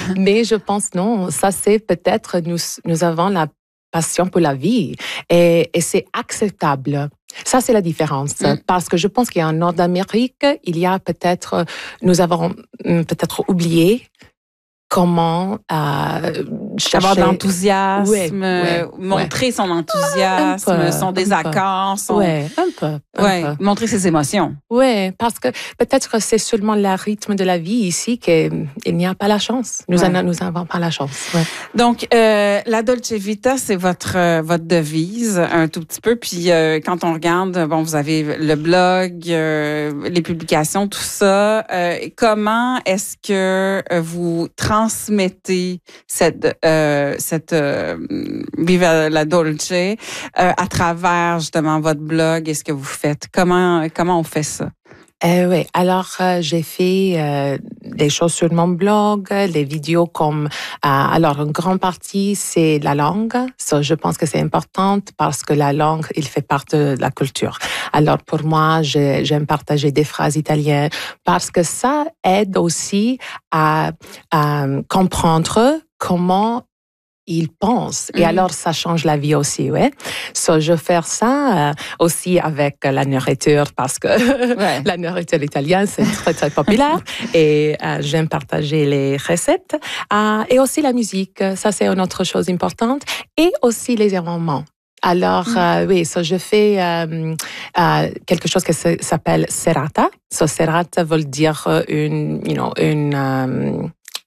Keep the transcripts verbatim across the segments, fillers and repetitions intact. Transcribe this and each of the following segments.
Mais je pense non, ça c'est peut-être nous, nous avons la passion pour la vie et, et c'est acceptable. Ça, c'est la différence. Mm. Parce que je pense qu'en Nord-Amérique, il y a peut-être, nous avons peut-être oublié comment euh, chercher... avoir de l'enthousiasme, ouais, ouais, montrer ouais. son enthousiasme, peu, son désaccord. Son... Oui, un peu. Un ouais, peu. Montrer ses émotions. Oui, parce que peut-être que c'est seulement le rythme de la vie ici qu'il n'y a pas la chance. Nous ouais. n'avons pas la chance. Ouais. Donc, euh, la Dolce Vita, c'est votre euh, votre devise un tout petit peu. Puis, euh, quand on regarde, bon, vous avez le blog, euh, les publications, tout ça. Euh, comment est-ce que vous transmettez cette euh, cette euh, Viva la Dolce euh, à travers justement votre blog et ce que vous faites? Comment comment on fait ça? Euh, oui, alors euh, j'ai fait euh, des choses sur mon blog, des vidéos comme... Euh, alors, une grande partie, c'est la langue. So, je pense que c'est important parce que la langue, il fait partie de la culture. Alors, pour moi, je, j'aime partager des phrases italiennes parce que ça aide aussi à, à comprendre comment ils pensent. Et mmh. alors, ça change la vie aussi, ouais. So, je fais ça euh, aussi avec la nourriture parce que ouais. la nourriture italienne, c'est très, très populaire. Et euh, j'aime partager les recettes. Euh, et aussi la musique, ça, c'est une autre chose importante. Et aussi les événements. Alors, mmh. euh, oui, so, je fais euh, euh, quelque chose qui s'appelle serata. So, serata veut dire une, you know, une, euh,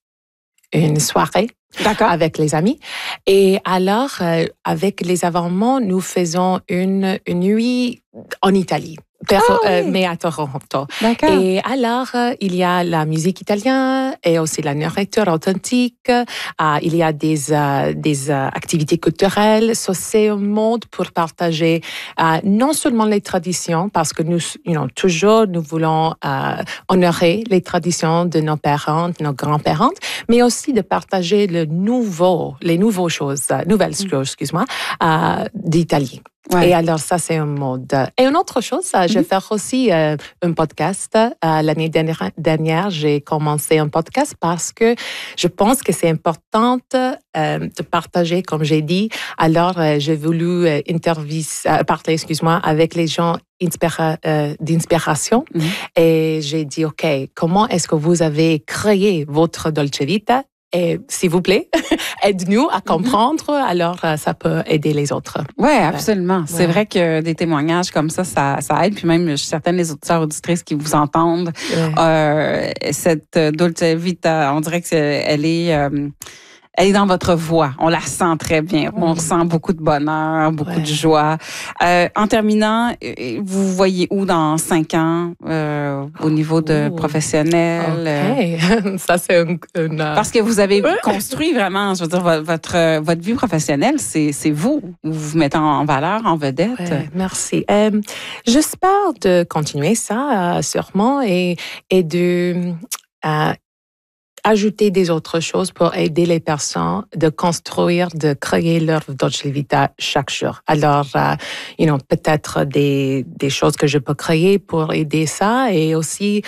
une soirée. D'accord. Avec les amis. Et alors, euh, avec les événements, nous faisons une, une nuit en Italie. Per, ah, oui. euh, mais à Toronto. D'accord. Et alors, euh, il y a la musique italienne et aussi la nourriture authentique. Euh, il y a des, euh, des euh, activités culturelles. So, c'est un mode pour partager euh, non seulement les traditions, parce que nous, you know, toujours, nous voulons euh, honorer les traditions de nos parents, de nos grands-parents, mais aussi de partager le nouveau, les nouvelles choses, euh, nouvelles choses, mm. excuse-moi, euh, d'Italie. Ouais. Et alors, ça, c'est un mode. Et une autre chose, mm-hmm. je vais faire aussi euh, un podcast. Euh, l'année dernière, dernière, j'ai commencé un podcast parce que je pense que c'est important euh, de partager, comme j'ai dit. Alors, euh, j'ai voulu euh, interview, euh, parler, excuse-moi, avec les gens inspira, euh, d'inspiration. Mm-hmm. Et j'ai dit, OK, comment est-ce que vous avez créé votre Dolce Vita? Et s'il vous plaît, aide-nous à comprendre, mm-hmm. alors ça peut aider les autres. Oui, absolument. Ouais. C'est vrai que des témoignages comme ça, ça, ça aide. Puis même, je suis certaine, les auditeurs, auditrices qui vous entendent, ouais. euh, cette Dolce Vita, on dirait qu'elle est... Euh, Elle est dans votre voix. On la sent très bien. On mmh. ressent beaucoup de bonheur, beaucoup ouais. de joie. Euh, en terminant, vous voyez où dans cinq ans euh, au niveau de Ouh. professionnel? Okay. Ça, c'est une, une... Parce que vous avez construit vraiment, je veux dire, votre, votre vie professionnelle, c'est, c'est vous. Vous vous mettez en valeur, en vedette. Ouais, merci. Euh, j'espère de continuer ça, euh, sûrement, et, et de... Euh, ajouter des autres choses pour aider les personnes de construire, de créer leur Dolce Vita chaque jour. Alors, uh, you know, peut-être des, des choses que je peux créer pour aider ça et aussi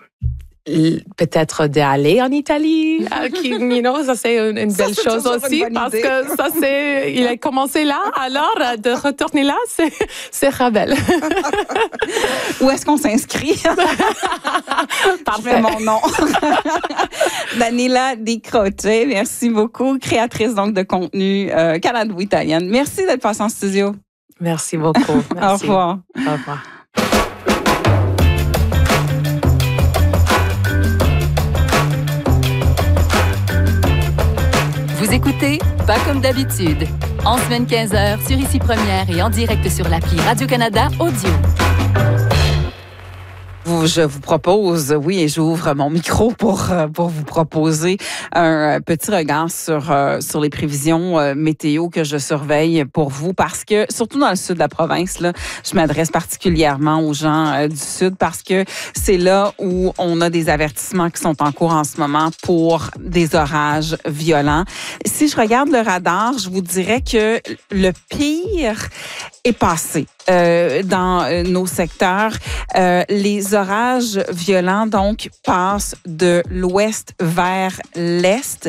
peut-être d'aller en Italie, qui, you know, ça c'est une, une ça, belle chose aussi parce idée. que ça c'est, il a commencé là, alors de retourner là, c'est, c'est rebelle. Où est-ce qu'on s'inscrit? Parfait. Mon nom. Daniela Di Croce, merci beaucoup, créatrice donc de contenu euh, canado-italienne. Merci d'être passée en studio. Merci beaucoup. Merci. Au revoir. Au revoir. Vous écoutez Pas comme d'habitude, en semaine quinze heures sur Ici Première et en direct sur l'appli Radio-Canada Audio. Je vous propose, oui, et j'ouvre mon micro pour pour vous proposer un petit regard sur sur les prévisions météo que je surveille pour vous, parce que surtout dans le sud de la province, là, je m'adresse particulièrement aux gens du sud parce que c'est là où on a des avertissements qui sont en cours en ce moment pour des orages violents. Si je regarde le radar, je vous dirais que le pire est passé. Euh, dans euh, nos secteurs, euh, les orages violents donc passent de l'ouest vers l'est